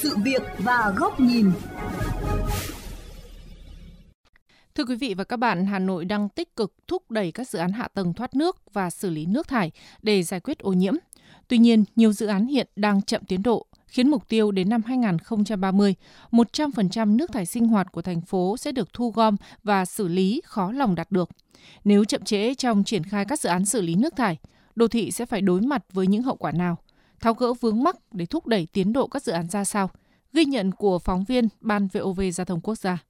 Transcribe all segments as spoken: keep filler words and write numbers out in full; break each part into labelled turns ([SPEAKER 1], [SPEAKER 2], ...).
[SPEAKER 1] sự việc và góc nhìn.
[SPEAKER 2] Thưa quý vị và các bạn, Hà Nội đang tích cực thúc đẩy các dự án hạ tầng thoát nước và xử lý nước thải để giải quyết ô nhiễm. Tuy nhiên, nhiều dự án hiện đang chậm tiến độ, khiến mục tiêu đến năm hai không ba không, một trăm phần trăm nước thải sinh hoạt của thành phố sẽ được thu gom và xử lý khó lòng đạt được. Nếu chậm trễ trong triển khai các dự án xử lý nước thải, đô thị sẽ phải đối mặt với những hậu quả nào? Tháo gỡ vướng mắc để thúc đẩy tiến độ các dự án ra sao? Ghi nhận của phóng viên Ban vê o vê Giao thông Quốc gia.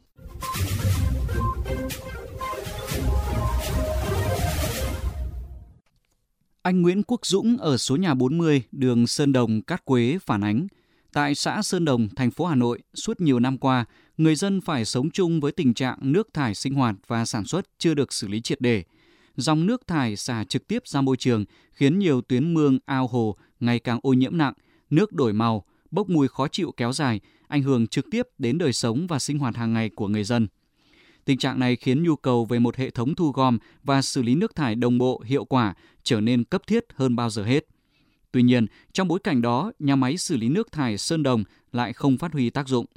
[SPEAKER 3] Anh Nguyễn Quốc Dũng ở số nhà bốn mươi, đường Sơn Đồng, Cát Quế phản ánh, tại xã Sơn Đồng, thành phố Hà Nội, suốt nhiều năm qua, người dân phải sống chung với tình trạng nước thải sinh hoạt và sản xuất chưa được xử lý triệt để. Dòng nước thải xả trực tiếp ra môi trường khiến nhiều tuyến mương, ao hồ ngày càng ô nhiễm nặng, nước đổi màu, bốc mùi khó chịu kéo dài, ảnh hưởng trực tiếp đến đời sống và sinh hoạt hàng ngày của người dân. Tình trạng này khiến nhu cầu về một hệ thống thu gom và xử lý nước thải đồng bộ, hiệu quả trở nên cấp thiết hơn bao giờ hết. Tuy nhiên, trong bối cảnh đó, nhà máy xử lý nước thải Sơn Đồng lại không phát huy tác dụng.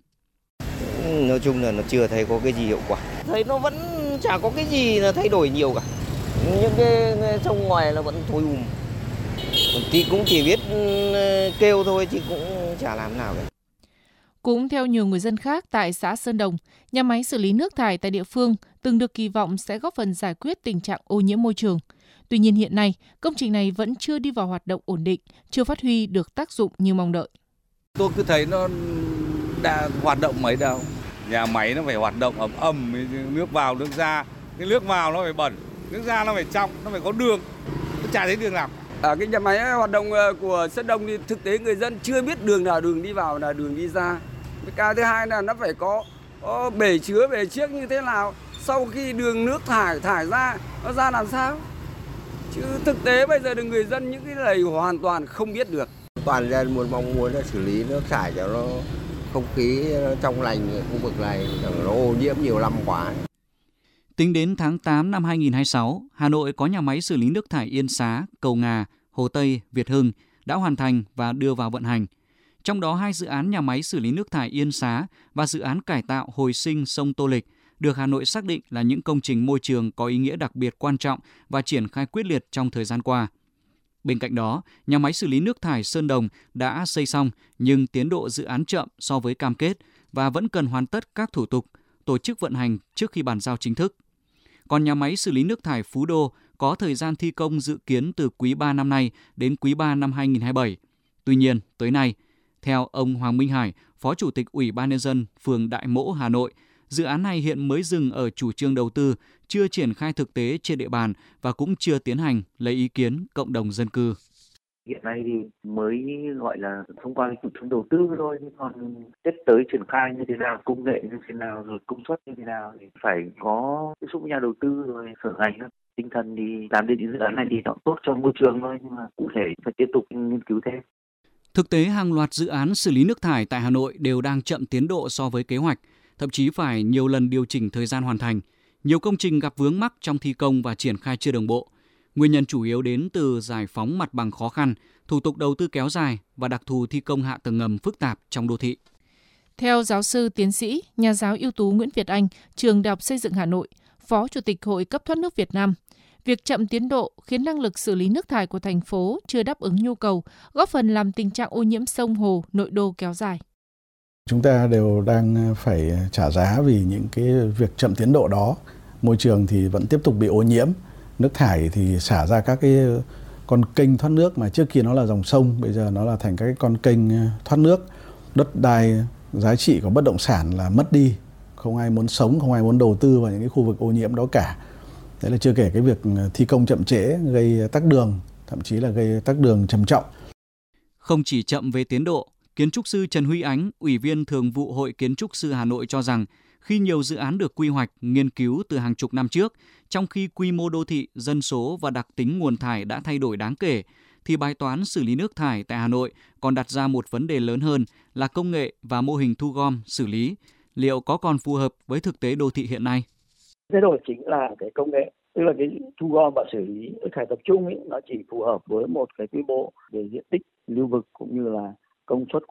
[SPEAKER 4] Nói chung là nó chưa thấy có cái gì hiệu quả. Thấy nó vẫn chả có cái gì là thay đổi nhiều cả. Những cái trong ngoài nó vẫn thối ùm. Thì cũng chỉ biết kêu thôi chứ cũng chả làm nào cả.
[SPEAKER 2] Cũng theo nhiều người dân khác tại xã Sơn Đồng, nhà máy xử lý nước thải tại địa phương từng được kỳ vọng sẽ góp phần giải quyết tình trạng ô nhiễm môi trường. Tuy nhiên hiện nay, công trình này vẫn chưa đi vào hoạt động ổn định, chưa phát huy được tác dụng như mong đợi.
[SPEAKER 5] Tôi cứ thấy nó đã hoạt động mấy đâu. Nhà máy nó phải hoạt động ầm ầm, nước vào, nước ra. Cái nước vào nó phải bẩn, nước ra nó phải trong, nó phải có đường. Nó chả thấy đường nào.
[SPEAKER 6] Ở cái nhà máy hoạt động của Sơn Đồng thì thực tế người dân chưa biết đường nào đường đi vào là đường đi ra. Cái thứ hai là nó phải có, có bể chứa, bể chiếc như thế nào. Sau khi đường nước thải thải ra, nó ra làm sao? Chứ thực tế bây giờ là người dân những cái này hoàn toàn không biết được.
[SPEAKER 4] Toàn dân muốn mong muốn là xử lý nước thải cho nó không khí nó trong lành khu vực này, nó ô nhiễm nhiều năm quá.
[SPEAKER 3] Tính đến tháng tám năm hai nghìn không trăm hai mươi sáu, Hà Nội có nhà máy xử lý nước thải Yên Xá, Cầu Ngà, Hồ Tây, Việt Hưng đã hoàn thành và đưa vào vận hành. Trong đó hai dự án nhà máy xử lý nước thải Yên Xá và dự án cải tạo hồi sinh sông Tô Lịch được Hà Nội xác định là những công trình môi trường có ý nghĩa đặc biệt quan trọng và triển khai quyết liệt trong thời gian qua. Bên cạnh đó, nhà máy xử lý nước thải Sơn Đồng đã xây xong nhưng tiến độ dự án chậm so với cam kết và vẫn cần hoàn tất các thủ tục, tổ chức vận hành trước khi bàn giao chính thức. Còn nhà máy xử lý nước thải Phú Đô có thời gian thi công dự kiến từ quý ba năm nay đến quý ba năm hai nghìn không trăm hai mươi bảy. Tuy nhiên, tới nay, theo ông Hoàng Minh Hải, Phó Chủ tịch Ủy ban Nhân dân phường Đại Mỗ, Hà Nội, dự án này hiện mới dừng ở chủ trương đầu tư, chưa triển khai thực tế trên địa bàn và cũng chưa tiến hành lấy ý kiến cộng đồng dân cư.
[SPEAKER 7] Hiện nay thì mới gọi là thông qua chủ trương đầu tư thôi, còn tiếp tới triển khai như thế nào, công nghệ như thế nào, rồi công suất như thế nào thì phải có tiếp xúc với nhà đầu tư rồi sở ngành. Tinh thần thì làm đến những dự án này thì nó tốt cho môi trường thôi, nhưng mà cụ thể phải tiếp tục nghiên cứu thêm.
[SPEAKER 3] Thực tế, hàng loạt dự án xử lý nước thải tại Hà Nội đều đang chậm tiến độ so với kế hoạch, thậm chí phải nhiều lần điều chỉnh thời gian hoàn thành. Nhiều công trình gặp vướng mắc trong thi công và triển khai chưa đồng bộ. Nguyên nhân chủ yếu đến từ giải phóng mặt bằng khó khăn, thủ tục đầu tư kéo dài và đặc thù thi công hạ tầng ngầm phức tạp trong đô thị.
[SPEAKER 2] Theo giáo sư tiến sĩ, nhà giáo ưu tú Nguyễn Việt Anh, Trường Đại học Xây dựng Hà Nội, Phó Chủ tịch Hội cấp thoát nước Việt Nam, việc chậm tiến độ khiến năng lực xử lý nước thải của thành phố chưa đáp ứng nhu cầu, góp phần làm tình trạng ô nhiễm sông hồ, nội đô kéo dài.
[SPEAKER 8] Chúng ta đều đang phải trả giá vì những cái việc chậm tiến độ đó. Môi trường thì vẫn tiếp tục bị ô nhiễm, nước thải thì xả ra các cái con kênh thoát nước mà trước kia nó là dòng sông, bây giờ nó là thành các con kênh thoát nước. Đất đai, giá trị của bất động sản là mất đi, không ai muốn sống, không ai muốn đầu tư vào những cái khu vực ô nhiễm đó cả. Đấy là chưa kể cái việc thi công chậm trễ gây tắc đường, thậm chí là gây tắc đường trầm trọng.
[SPEAKER 3] Không chỉ chậm về tiến độ, kiến trúc sư Trần Huy Ánh, Ủy viên Thường vụ Hội Kiến trúc sư Hà Nội cho rằng khi nhiều dự án được quy hoạch, nghiên cứu từ hàng chục năm trước, trong khi quy mô đô thị, dân số và đặc tính nguồn thải đã thay đổi đáng kể, thì bài toán xử lý nước thải tại Hà Nội còn đặt ra một vấn đề lớn hơn là công nghệ và mô hình thu gom, xử lý. Liệu có còn phù hợp với thực tế đô thị hiện nay?
[SPEAKER 9] Thay đổi chính là cái công nghệ, tức là cái thu gom và xử lý nước thải tập trung ấy, nó chỉ phù hợp với một cái quy mô về diện tích, lưu vực cũng như là công suất